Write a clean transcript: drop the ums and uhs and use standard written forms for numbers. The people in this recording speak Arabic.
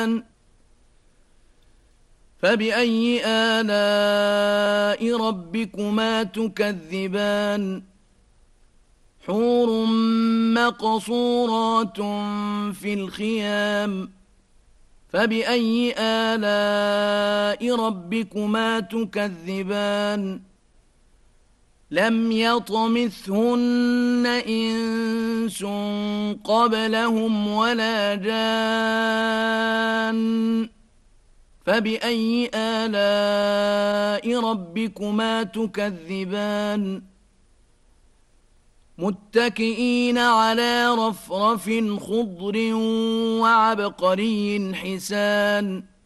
فبأي آلاء ربكما تكذبان حور مقصورات في الخيام فبأي آلاء ربكما تكذبان لم يطمثهن إنس قبلهم ولا جان فبأي آلاء ربكما تكذبان متكئين على رفرف خضر وعبقري حسان